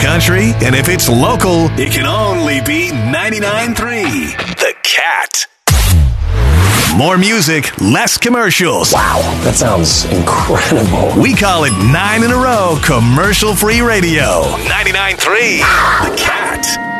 country, and if it's local, it can only be 99.3 The Cat. More music, less commercials. Wow, that sounds incredible. We call it 9 in a row commercial-free radio. 99.3 The Cat.